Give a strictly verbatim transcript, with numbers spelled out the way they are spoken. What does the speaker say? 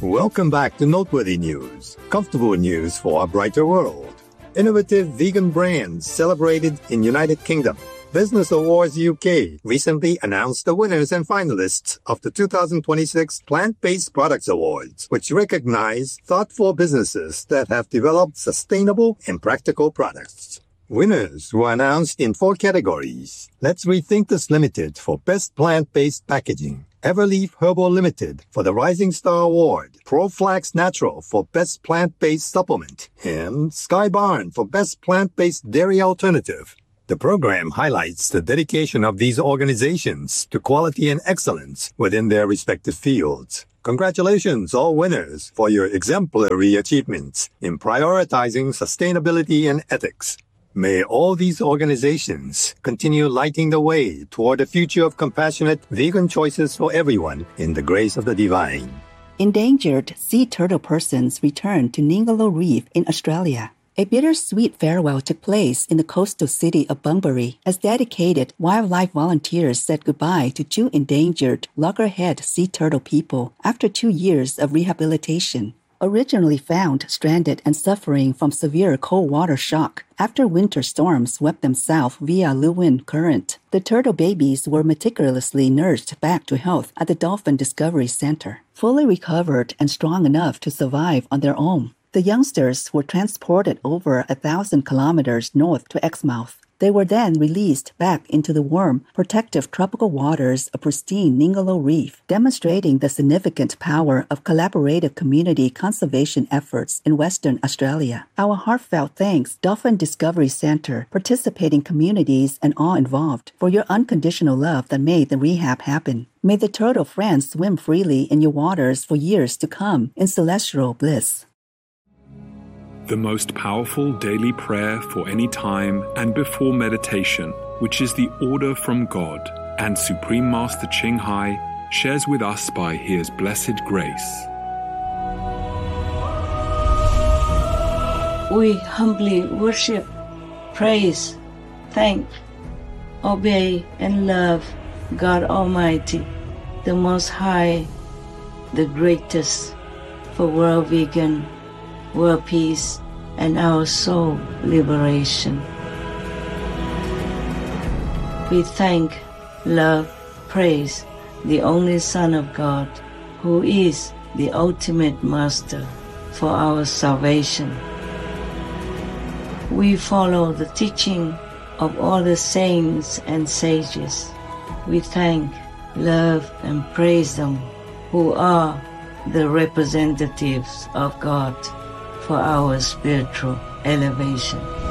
Welcome back to Noteworthy News, comfortable news for a brighter world. Innovative vegan brands celebrated in United Kingdom. Business Awards U K recently announced the winners and finalists of the two thousand twenty-six Plant-Based Products Awards, which recognize thoughtful businesses that have developed sustainable and practical products. Winners were announced in four categories. Let's Rethink This Limited for Best Plant-Based Packaging. Everleaf Herbal Limited for the Rising Star Award, ProFlax Natural for Best Plant-Based Supplement, and Sky Barn for Best Plant-Based Dairy Alternative. The program highlights the dedication of these organizations to quality and excellence within their respective fields. Congratulations, all winners, for your exemplary achievements in prioritizing sustainability and ethics. May all these organizations continue lighting the way toward a future of compassionate vegan choices for everyone in the grace of the divine. Endangered sea turtle persons returned to Ningaloo Reef in Australia. A bittersweet farewell took place in the coastal city of Bunbury as dedicated wildlife volunteers said goodbye to two endangered loggerhead sea turtle people after two years of rehabilitation. Originally found stranded and suffering from severe cold water shock after winter storms swept them south via Lewin Current, the turtle babies were meticulously nursed back to health at the Dolphin Discovery Center, fully recovered and strong enough to survive on their own. The youngsters were transported over a thousand kilometers north to Exmouth. They were then released back into the warm, protective tropical waters of pristine Ningaloo Reef, demonstrating the significant power of collaborative community conservation efforts in Western Australia. Our heartfelt thanks, Dolphin Discovery Center, participating communities, and all involved, for your unconditional love that made the rehab happen. May the turtle friends swim freely in your waters for years to come in celestial bliss. The most powerful daily prayer for any time and before meditation, which is the order from God, and Supreme Master Ching Hai shares with us by His blessed grace. We humbly worship, praise, thank, obey, and love God Almighty, the Most High, the greatest, for world vegan, world peace, and our soul liberation. We thank, love, praise the only Son of God, who is the ultimate Master for our salvation. We follow the teaching of all the saints and sages. We thank, love, and praise them who are the representatives of God for our spiritual elevation.